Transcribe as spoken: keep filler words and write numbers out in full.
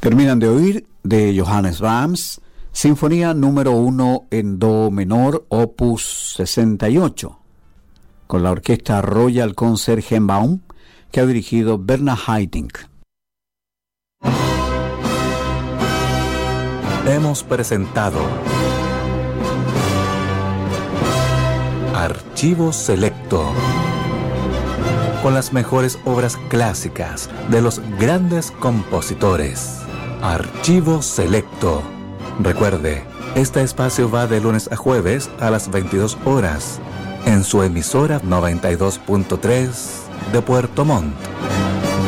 Terminan de oír de Johannes Brahms, Sinfonía número uno en Do menor, opus sesenta y ocho, con la orquesta Royal Concertgebouw, que ha dirigido Bernhard Haitink. Hemos presentado Archivo Selecto, con las mejores obras clásicas de los grandes compositores. Archivo Selecto. Recuerde, este espacio va de lunes a jueves a las veintidós horas en su emisora noventa y dos punto tres de Puerto Montt.